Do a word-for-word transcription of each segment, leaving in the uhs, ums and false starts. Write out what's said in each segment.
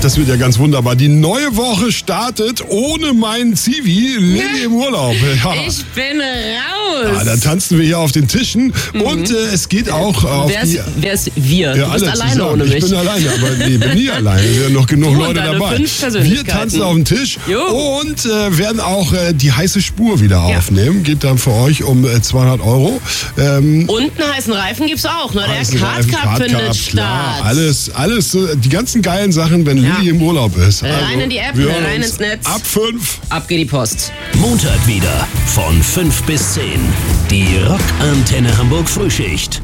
das wird ja ganz wunderbar. Die neue Woche startet ohne meinen Zivi. Lilly im Urlaub. Ja. Ich bin raus. Ja, dann tanzen wir hier auf den Tischen. Mhm. Und äh, es geht auch auf wer ist, die... Wer ist wir? Ja, du bist alleine zusammen. ohne mich. Ich bin alleine, aber nee, bin nie alleine. Es sind ja noch genug Du Leute und deine dabei. fünf Wir tanzen auf den Tisch Jo. und äh, werden auch äh, die heiße Spur wieder Ja. aufnehmen. Geht dann für euch um äh, zweihundert Euro. Ähm, Und einen heißen Reifen gibt's auch. Ne? Der heißen Kart Reifen, Cup Kart findet Cup, statt. klar, alles, alles, äh, die ganzen geilen Sachen, wenn Ja. Lilly im Urlaub ist. Also, Rein in die App, wir hören rein uns ins Netz. Ab fünf. Ab geht die Post. Montag wieder von fünf bis zehn. Die Rockantenne Hamburg Frühschicht.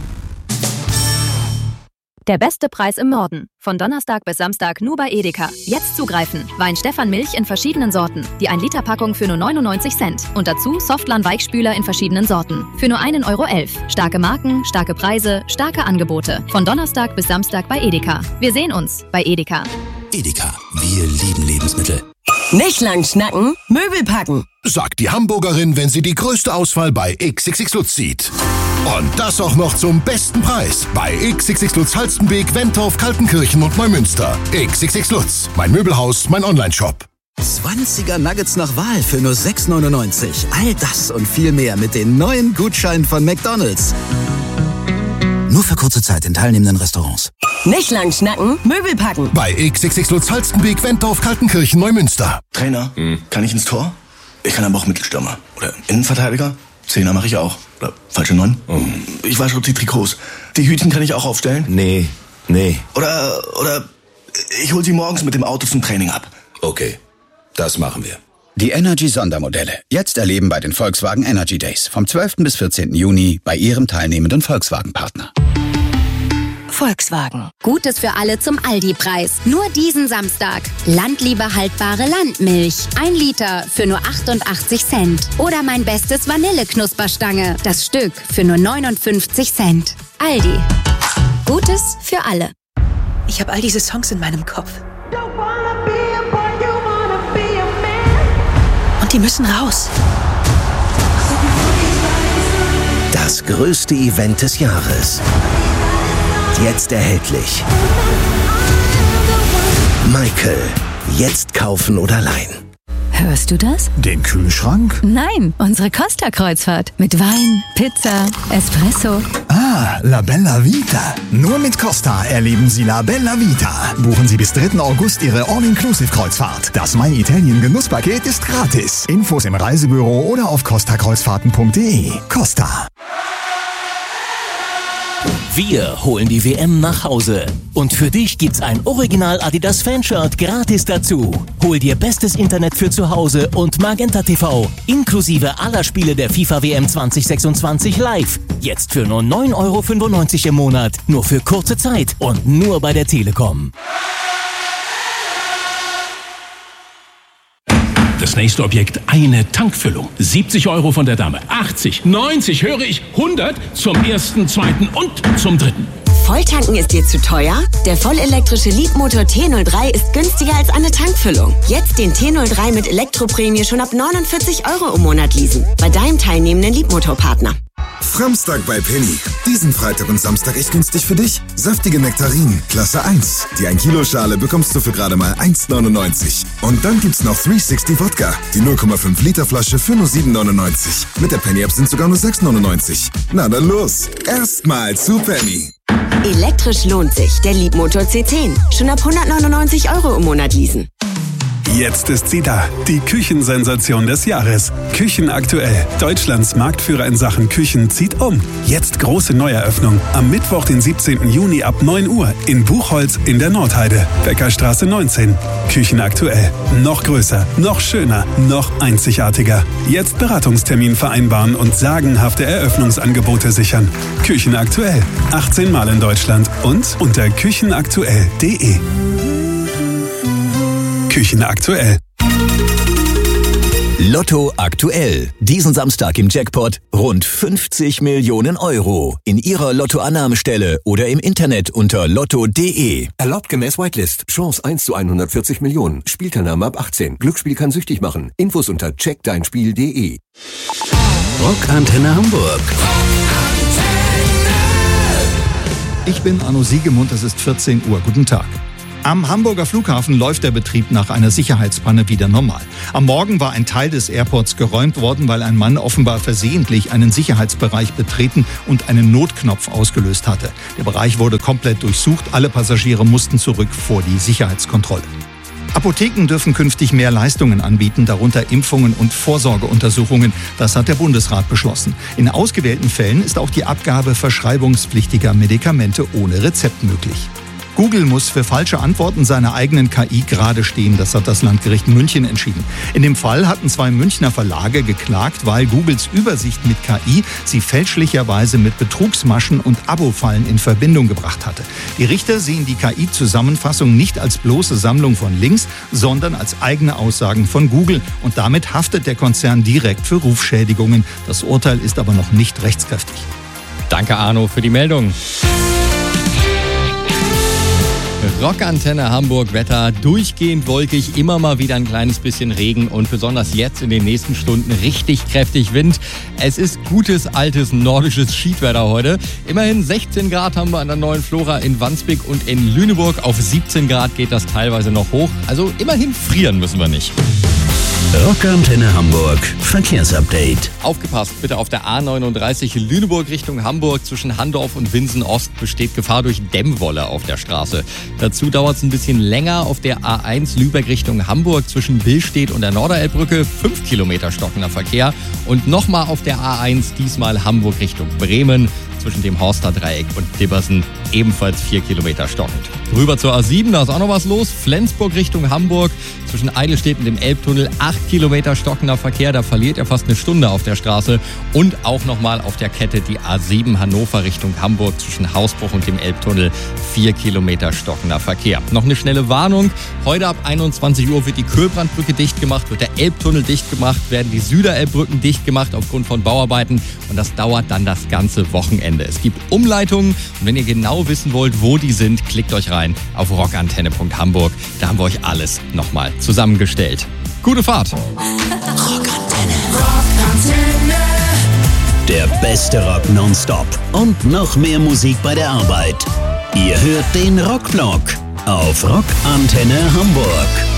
Der beste Preis im Norden. Von Donnerstag bis Samstag nur bei Edeka. Jetzt zugreifen. Wein Stefan Milch in verschiedenen Sorten. Die ein Liter Packung für nur neunundneunzig Cent. Und dazu Softlan Weichspüler in verschiedenen Sorten. Für nur einen Euro elf. Starke Marken, starke Preise, starke Angebote. Von Donnerstag bis Samstag bei Edeka. Wir sehen uns bei Edeka. Edeka, wir lieben Lebensmittel. Nicht lang schnacken, Möbel packen. Sagt die Hamburgerin, wenn sie die größte Auswahl bei X X X Lutz sieht. Und das auch noch zum besten Preis. Bei X X X Lutz Halstenbeek, Wentorf, Kaltenkirchen und Neumünster. X X X Lutz, mein Möbelhaus, mein Onlineshop. zwanziger Nuggets nach Wahl für nur sechs neunundneunzig. All das und viel mehr mit den neuen Gutscheinen von McDonald's. Nur für kurze Zeit in teilnehmenden Restaurants. Nicht lang schnacken, Möbel packen. Bei X X X Lutz Halstenbeek, Wentorf, Kaltenkirchen, Neumünster. Trainer, hm. kann ich ins Tor? Ich kann aber auch Mittelstürmer. Oder Innenverteidiger? Zehner mache ich auch. Oder falsche Neun? Oh. Ich wasche die Trikots. Die Hütchen kann ich auch aufstellen? Nee, nee. Oder, oder ich hol sie morgens mit dem Auto zum Training ab. Okay, das machen wir. Die Energy-Sondermodelle. Jetzt erleben bei den Volkswagen Energy Days. Vom zwölften bis vierzehnten Juni bei Ihrem teilnehmenden Volkswagen-Partner. Volkswagen. Gutes für alle zum Aldi-Preis. Nur diesen Samstag. Landliebe haltbare Landmilch. Ein Liter für nur achtundachtzig Cent. Oder mein bestes Vanilleknusperstange. Das Stück für nur neunundfünfzig Cent. Aldi. Gutes für alle. Ich habe all diese Songs in meinem Kopf. Und die müssen raus. Das größte Event des Jahres. Jetzt erhältlich. Michael. Jetzt kaufen oder leihen. Hörst du das? Den Kühlschrank? Nein, unsere Costa-Kreuzfahrt. Mit Wein, Pizza, Espresso. Ah, La Bella Vita. Nur mit Costa erleben Sie La Bella Vita. Buchen Sie bis dritten August Ihre All-Inclusive-Kreuzfahrt. Das My Italien Genusspaket ist gratis. Infos im Reisebüro oder auf costa kreuzfahrten punkt de. Costa. Wir holen die W M nach Hause. Und für dich gibt's ein Original Adidas Fanshirt gratis dazu. Hol dir bestes Internet für zu Hause und Magenta T V. Inklusive aller Spiele der FIFA W M zwanzig sechsundzwanzig live. Jetzt für nur neun Euro fünfundneunzig im Monat. Nur für kurze Zeit und nur bei der Telekom. Das nächste Objekt, eine Tankfüllung. siebzig Euro von der Dame. achtzig, neunzig, höre ich, hundert zum ersten, zweiten und zum dritten. Volltanken ist dir zu teuer? Der vollelektrische Leapmotor T null drei ist günstiger als eine Tankfüllung. Jetzt den T null drei mit Elektroprämie schon ab neunundvierzig Euro im Monat leasen. Bei deinem teilnehmenden Leapmotor-Partner. Framstag bei Penny. Diesen Freitag und Samstag echt günstig für dich. Saftige Nektarinen, Klasse eins. Die ein Kilo Schale bekommst du für gerade mal eins neunundneunzig. Und dann gibt's noch dreihundertsechzig Wodka. Die null Komma fünf Liter Flasche für nur sieben neunundneunzig. Mit der Penny App sind sogar nur sechs neunundneunzig. Na dann los. Erstmal zu Penny. Elektrisch lohnt sich. Der Leapmotor C zehn. Schon ab hundertneunundneunzig Euro im Monat leasen. Jetzt ist sie da, die Küchensensation des Jahres. Küchen aktuell. Deutschlands Marktführer in Sachen Küchen zieht um. Jetzt große Neueröffnung. Am Mittwoch, den siebzehnten Juni ab neun Uhr in Buchholz in der Nordheide. Bäckerstraße neunzehn. Küchen aktuell. Noch größer, noch schöner, noch einzigartiger. Jetzt Beratungstermin vereinbaren und sagenhafte Eröffnungsangebote sichern. Küchen aktuell. achtzehn Mal in Deutschland und unter küchenaktuell punkt de. Küchen aktuell. Lotto aktuell. Diesen Samstag im Jackpot rund fünfzig Millionen Euro. In Ihrer Lottoannahmestelle oder im Internet unter lotto punkt de. Erlaubt gemäß Whitelist. Chance eins zu hundertvierzig Millionen. Spielteilnahme ab achtzehn. Glücksspiel kann süchtig machen. Infos unter check dein spiel punkt de. Rockantenne Hamburg. Ich bin Arno Siegemund, es ist vierzehn Uhr. Guten Tag. Am Hamburger Flughafen läuft der Betrieb nach einer Sicherheitspanne wieder normal. Am Morgen war ein Teil des Airports geräumt worden, weil ein Mann offenbar versehentlich einen Sicherheitsbereich betreten und einen Notknopf ausgelöst hatte. Der Bereich wurde komplett durchsucht. Alle Passagiere mussten zurück vor die Sicherheitskontrolle. Apotheken dürfen künftig mehr Leistungen anbieten, darunter Impfungen und Vorsorgeuntersuchungen. Das hat der Bundesrat beschlossen. In ausgewählten Fällen ist auch die Abgabe verschreibungspflichtiger Medikamente ohne Rezept möglich. Google muss für falsche Antworten seiner eigenen K I gerade stehen. Das hat das Landgericht München entschieden. In dem Fall hatten zwei Münchner Verlage geklagt, weil Googles Übersicht mit K I sie fälschlicherweise mit Betrugsmaschen und Abo-Fallen in Verbindung gebracht hatte. Die Richter sehen die K I-Zusammenfassung nicht als bloße Sammlung von Links, sondern als eigene Aussagen von Google. Und damit haftet der Konzern direkt für Rufschädigungen. Das Urteil ist aber noch nicht rechtskräftig. Danke, Arno, für die Meldung. Rockantenne Hamburg, Wetter durchgehend wolkig, immer mal wieder ein kleines bisschen Regen und besonders jetzt in den nächsten Stunden richtig kräftig Wind. Es ist gutes, altes, nordisches Schiedwetter heute. Immerhin sechzehn Grad haben wir an der neuen Flora in Wandsbek und in Lüneburg. Auf siebzehn Grad geht das teilweise noch hoch. Also immerhin frieren müssen wir nicht. Rockantenne Hamburg Verkehrsupdate. Aufgepasst, bitte auf der A neununddreißig Lüneburg Richtung Hamburg zwischen Handorf und Winsen Ost besteht Gefahr durch Dämmwolle auf der Straße. Dazu dauert es ein bisschen länger auf der A eins Lübeck Richtung Hamburg zwischen Billstedt und der Norderelbbrücke. fünf Kilometer stockender Verkehr. Und nochmal auf der A eins, diesmal Hamburg Richtung Bremen zwischen dem Horster Dreieck und Dibbersen, ebenfalls vier Kilometer stockend. Rüber zur A sieben, da ist auch noch was los. Flensburg Richtung Hamburg zwischen Eidelstedt und dem Elbtunnel, acht Kilometer stockender Verkehr. Da verliert er fast eine Stunde auf der Straße. Und auch nochmal auf der Kette die A sieben Hannover Richtung Hamburg zwischen Hausbruch und dem Elbtunnel, vier Kilometer stockender Verkehr. Noch eine schnelle Warnung. Heute ab einundzwanzig Uhr wird die Köhlbrandbrücke dicht gemacht, wird der Elbtunnel dicht gemacht, werden die Süderelbbrücken dicht gemacht aufgrund von Bauarbeiten. Und das dauert dann das ganze Wochenende. Es gibt Umleitungen und wenn ihr genau wissen wollt, wo die sind, klickt euch rein auf rockantenne punkt hamburg. Da haben wir euch alles nochmal zusammengestellt. Gute Fahrt! Rockantenne. Der beste Rock nonstop und noch mehr Musik bei der Arbeit. Ihr hört den Rockblock auf Rockantenne Hamburg.